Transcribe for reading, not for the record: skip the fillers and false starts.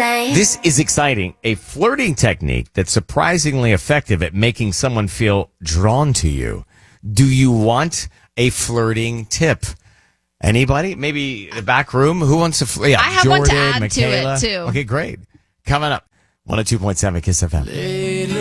say. This is exciting. A flirting technique that's surprisingly effective at making someone feel drawn to you. Do you want a flirting tip? Anybody? Maybe the back room? Who wants to flirt? Yeah, I have Jordan, one to add Michaela. to it, too. Okay, great. Coming up. 102.7 Kiss FM.